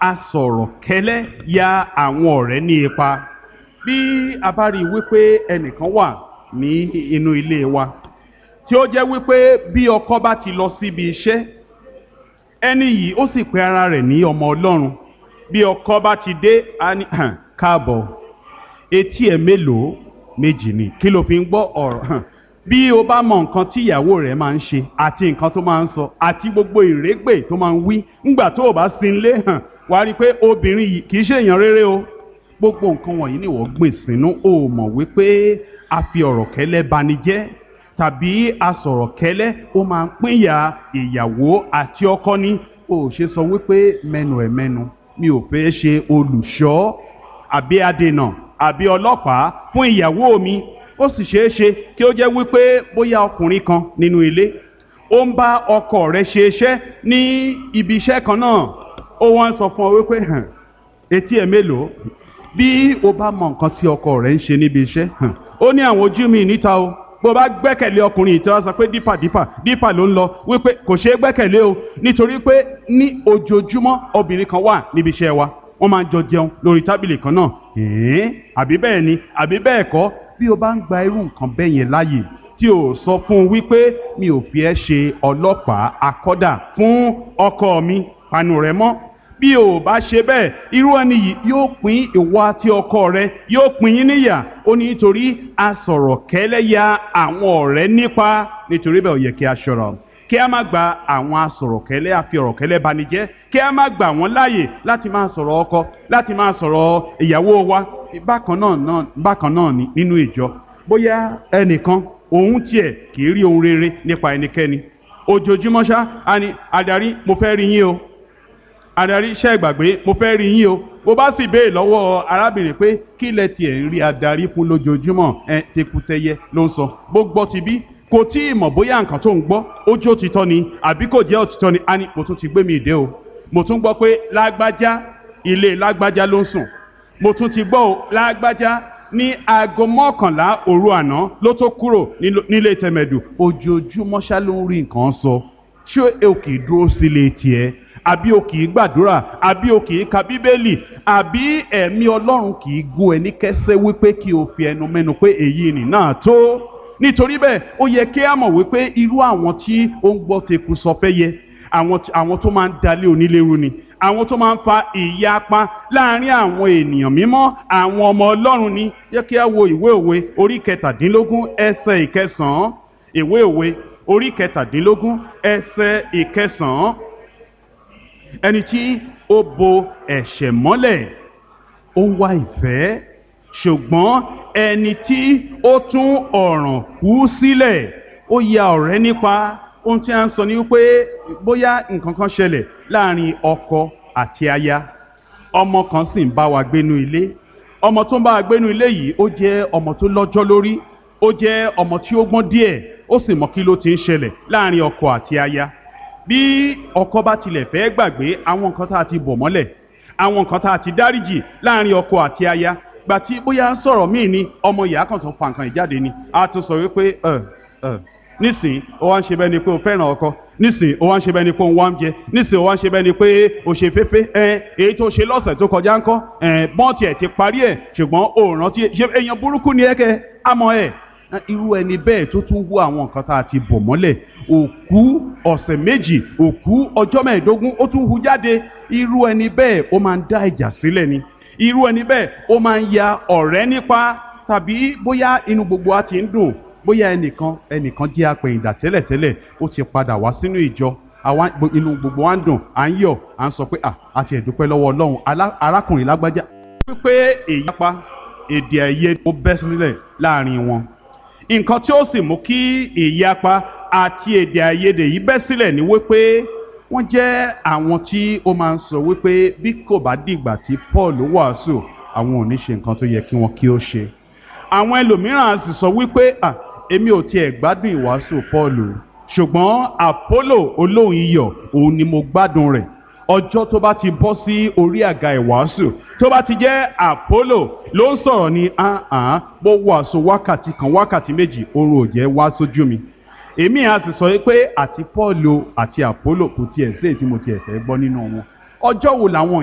asọ̀rọ̀kẹ́lẹ́ ya àwọn ọ̀rẹ́ ní ipa. Bí a bá rí i wípé ẹnìkan wà ní inú ilé wa tí ó jẹ́ wípé bí ọkọ bá ti lọ síbi iṣẹ́, ẹni yìí ó sì pe ara rẹ̀ ní ọmọ Ọlọ́run. Bí ọkọ bá ti dé, á ní káàbọ̀, etí ẹ̀ mélòó? Méjì ni. Kí ló fi ń gbọ́ ọ̀rọ̀? Bí o bá mọ nǹkan tí ìyàwó rẹ̀ máa ń ṣe àti nǹkan tó máa ń sọ àti gbogbo ìrégbè tó máa ń wí ńgbà tó o bá sin lé wà á rí i pé obìnrin yìí kì í ṣe èèyàn rere o. Gbogbo nǹkan wọ̀nyí ni wọ́n gbìn sínú. O mọ̀ wípé a fi ọ̀rọ̀ kẹ́lẹ́ bani jẹ́ tàbí asọ̀rọ̀kẹ́lẹ́ ó máa ń pínyà ìyàwó àti ọkọ ní. O ṣe sọ wípé mẹ́nu ẹ̀ mẹ́nu, mi ò fẹ́ ṣe olùṣọ́ àbí adènà àbí ọlọ́pàá fún ìyàwó mi. Ó sì ṣeé ṣe kí ó jẹ́ wípé bóyá ọkùnrin kan nínú ilé ó ń bá ọkọ rẹ̀ ṣe iṣẹ́ ní ibi iṣẹ́ kan náà. Ó wọ́n sọ fún ọ wípé etí ẹ̀ mélòó? Bí o bá mọ nǹkan tí ọkọ rẹ̀ ń ṣe níbi iṣẹ́, ó ní àwọn ojú mi níta o. Bó bá gbẹ́kẹ̀lé ọkùnrin ìtọ́ sọ pé dípà ló ń lọ, wípé kò ṣeé gbẹ́kẹ̀lé o, nítorí pé ní ojoojúmọ́ obìnrin kan wà níbi iṣẹ́ wa, wọ́n máa ń jọ jẹun lórí tábìlì kan náà. Àbí bẹ́ẹ̀ ni àbí bẹ́ẹ̀ kọ́? Bí o bá ń gba irú nǹkan bẹ́ẹ̀ yẹn láàyè tí o sọ fún un wípé mi ò fi ẹ́ ṣe ọlọ́pàá akọ́dà fún ọkọ mi, panu rẹ mọ́. Bí o bá ṣe bẹ́ẹ̀, irú ẹni yìí yóò pín ìwọ àti ọkọ rẹ, yóò pín yín níyà. Ó ní nítorí asọ̀rọ̀kẹ́lẹ́ ya àwọn ọ̀rẹ́ nípa. Nítorí bẹ́ẹ̀ ó yẹ kí a ṣọ́ra, kí a má gba àwọn asọ̀rọ̀kẹ́lẹ́ àfi ọ̀rọ̀kẹ́lẹ́ bani jẹ́, kí a má gbà wọ́n láàyè láti máa sọ̀rọ̀ ọkọ, láti máa sọ̀rọ̀ ìyàwó wa. Bákan náà ni nínú ìjọ, bóyá ẹnìkan òun tiẹ̀ kì í rí ohun rere nípa ẹnikẹ́ni. Ojoojúmọ́ ṣá á ní adarí mo fẹ́ rí yín o, adarí ṣẹ́ ìgbàgbé mo fẹ́ rí yín o. Bó bá sì béè lọ́wọ́ arábìnrin pé kí lẹ tiẹ̀ ń rí adarí fún lójoojúmọ́, tekutẹyẹ ló ń sọ. Bó gbọ́ ti bí kò tí ì mọ̀ bóyá nǹkan tó ń gbọ́ ó jẹ́ òtítọ́ ni àbí kò jẹ́ òtítọ́ ni. Á ní mo tún ti gbé mi ìdè o, mo tún gbọ́ pé lágbájá ilé lágbájá ló ń sùn. Mo tún ti gbọ́ o, lágbájá ní aago 11 òru àná ló tó kúrò nílé tẹ̀mẹ̀dù. Ojoojúmọ́ ṣá ló ń rí nǹkan sọ. Ṣé o kì í dúró sílé tiẹ̀? Àbí o kì í gbàdúrà? Àbí o kì í ka bíbélì? Àbí ẹ̀mí Ọlọ́run kì í gún ẹ ní kẹ́sẹ́ wípé kí o fi ẹnu mẹ́nu pé èyí nì náà tó? Nítorí bẹ́ẹ̀ ó yẹ kí a mọ̀ wípé irú àwọn tí ó ń gbọ́ teku sọ fẹ́ yẹ, àwọn tó máa ń dalé onílérú ni, àwọn tó máa ń fa ìyapa láàrin àwọn ènìyàn mímọ́, àwọn ọmọ Ọlọ́run ni. Yẹ kí a wo ìwé òwe orí 17 ẹsẹ̀ 9. Ìwé òwe orí 17 ẹsẹ̀ 9. Ẹni tí ó bo ẹ̀ṣẹ̀ mọ́lẹ̀ ó ń wá ìfẹ́, ṣùgbọ́n ẹni tí ó tún ọ̀ràn hú sílẹ̀ ó ya ọ̀rẹ́ nípa. Ohun tí a ń sọ ni wípé bóyá nǹkan kan ṣẹlẹ̀ láàrin ọkọ àti aya, ọmọ kan sì ń bá wa gbénú ilé. Ọmọ tó ń bá wa gbénú ilé yìí ó jẹ́ ọmọ tó lọ́jọ́ lórí, ó jẹ́ ọmọ tí ó gbọ́n díẹ̀, ó sì mọ kí ló ti ń ṣẹlẹ̀ láàrin ọkọ àti aya. Bí ọkọ bá tilẹ̀ fẹ́ gbàgbé àwọn nǹkan tá a ti bò mọ́lẹ̀, àwọn nǹkan tá a ti dáríjì láàrin ọkọ àti aya, gbà tí bóyá ń sọ̀rọ̀ míì ni ọmọ ìyá kan tó fa nǹkan ìjáde ni, a tún sọ wípé nísìn ó wá ń ṣe bẹ́ẹ̀ ni pé o fẹ́ràn ọkọ, nísìn ó wá ń ṣe bẹ́ẹ̀ ni pé o ń wá ń jẹ, nísìn ó wá ń ṣe bẹ́ẹ̀ ni pé o ṣe féfé. Èyí tó ṣe lọ́sẹ̀ tó kọjá ńkọ́? Bọ́ọ̀tì ẹ̀ ti parí ẹ̀, ṣùgbọ́n o rántí. ṣe èèyàn burúkú ni ẹ̀kẹ́ àmọ́ ẹ̀. Irú ẹni bẹ́ẹ̀ tó tún hú àwọn nǹkan tá a ti bò mọ́lẹ̀, òkú ọ̀sẹ̀ méjì, òkú ọjọ́ 15 ó tún hú jáde. Irú ẹni bẹ́ẹ̀ ó máa ń dá ìjà sílẹ̀ ni. Irú ẹni bẹ́ẹ̀ ó máa ń ya ọ̀rẹ́ nípa. Tàbí bóyá inú gbogbo wa ti ń dùn, bóyá ẹnìkan jẹ́ apẹ̀yìndà tẹ́lẹ̀tẹ́lẹ̀, ó ti padà wá sínú ìjọ. Inú gbogbo wa ń dùn, à ń yọ̀, à ń sọ pé àti ẹ̀dúpẹ́ lọ́wọ́ Ọlọ́run arákùnrin lágbájá. Wípé èyí pa èdè àìyedè ó bẹ́ sílẹ̀ láàrin wọn. Nǹkan tí ó sì mú kí ìyapa àti èdè àìyedè yìí bẹ́ sílẹ̀ ni wípé wọ́n jẹ́ àwọn tí ó máa ń sọ wípé bí kò bá dìgbà tí Paul wàásù, àwọn ò ní ṣe nǹkan tó yẹ kí wọ́n kí ó ṣe. Àwọn ẹlòmíràn sì sọ wípé èmi ò tiẹ̀ gbádùn ìwàásù Paul, ṣùgbọ́n Apollo olóhùn iyọ̀ òun ni mo gbádùn rẹ̀. Ọjọ́ tó bá ti bọ́ sí orí àga ìwàásù, tó bá ti jẹ́ Apollo ló ń sọ̀rọ̀ ni bó wàásù wákàtí kan wákàtí méjì oorun ò jẹ́ wá sójú mi. Èmi á sì sọ pé àti Paul àti Apollo kò tiẹ̀ sí èyí tí mo tiẹ̀ fẹ́ gbọ́ nínú wọn. Ọjọ́ wo làwọn